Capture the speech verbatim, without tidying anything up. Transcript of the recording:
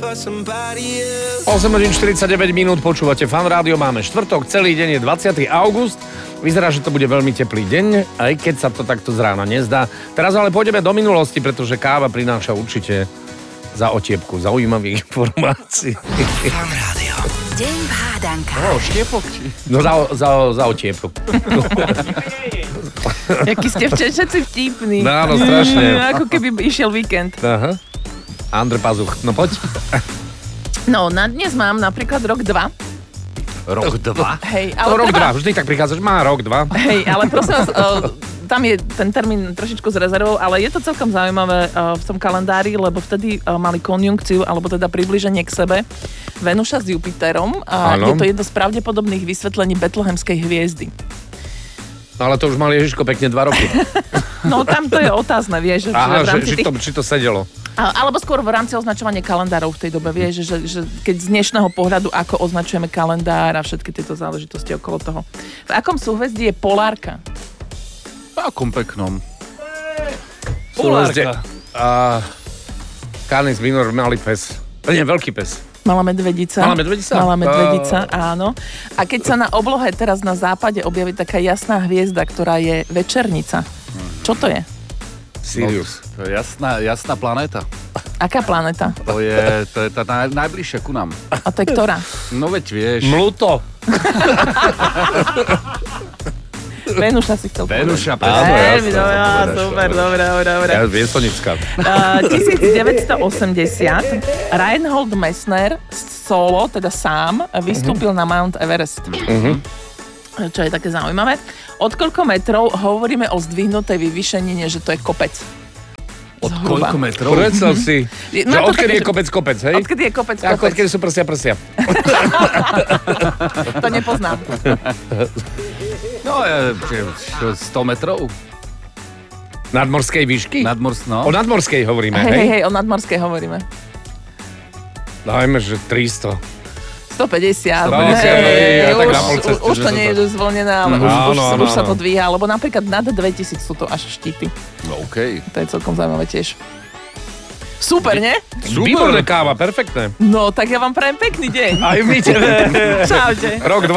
osem hodín štyridsaťdeväť minút, počúvate Fan Rádio, máme štvrtok, celý deň je dvadsiateho augusta. Vyzerá, že to bude veľmi teplý deň, aj keď sa to takto z rána nezdá. Teraz ale pôjdeme do minulosti, pretože káva prináša určite za otiepku zaujímavých informácií. Fan Rádio. Deň v hádankách. O, štiepok. No za, za, za otiepok. Jaký ste všetci vtipní. No, áno, strašne. Ako keby išiel víkend. Aha. Andrej Pazuch, no poď. No, na dnes mám napríklad rok dva. Rok dva? Hej, Ale ale rok trvá. dva, vždy tak prichádzaš, má rok dva. Hej, ale prosím vás, uh, tam je ten termín trošičku s rezervou, ale je to celkom zaujímavé uh, v tom kalendári, lebo vtedy uh, mali konjunkciu, alebo teda približenie k sebe Venuša s Jupiterom. A Áno. je to jedno z pravdepodobných vysvetlení betlehemskej hviezdy. No ale to už mal Ježiško pekne dva roky. No tam to je otázne, vieš. Aha, v že, rámci či, to, či to sedelo. A- Alebo skôr v rámci označovania kalendárov v tej dobe, vieš, že, že keď z dnešného pohľadu, ako označujeme kalendár a všetky tieto záležitosti okolo toho. V akom súhvezdí je Polárka? V akom peknom. Polárka. A Canis minor, malý pes. Nie, veľký pes. Malá medvedica. Malá medvedica? Malá medvedica, áno. A keď sa na oblohe teraz na západe objaví taká jasná hviezda, ktorá je večernica. Čo to je? Sirius. No, to je jasná, jasná planéta. Aká planéta? To je, to je tá naj, najbližšia ku nám. A to je ktorá? No veď vieš. Mluto. Venuša si chcel povedať. Venuša, Áno, presne. Veľmi jasné, dobré, som á, povedal, super, čo. dobré, dobré, dobré. Ja Viesonická. Uh, devätnásťstoosemdesiat Reinhold Messner solo, teda sám, vystúpil uh-huh. na Mount Everest. Uh-huh. Čo je také zaujímavé. Od koľko metrov hovoríme o zdvihnutej vyvýšenine, že to je kopec? Od Zhruba. koľko metrov? Predstav si, Je- že má to odkedy také, je kopec kopec, hej? Odkedy je kopec Ako kopec? odkedy sú prsia prsia. To nepoznám. No, je, je, sto metrov. Nadmorskej výšky? Nadmors, O no. nadmorskej hovoríme, Hej, hej, hej? hej, o nadmorskej hovoríme. Dajme, že tristo. stopäťdesiat. stopäťdesiat, Hej, hej, ja tak už, na pol cesty, už že to to nie je tak- že zvolnené, ale Mhm. už, už, Áno, áno, už sa to áno. dvíha. Alebo napríklad nad dvetisíc sú to až štíty. No, okej. To je celkom zaujímavé tiež. Super, nie? Výborné káva, perfektné. No, tak ja vám prajem pekný deň. Aj my tebe. Čaute. Rok dva.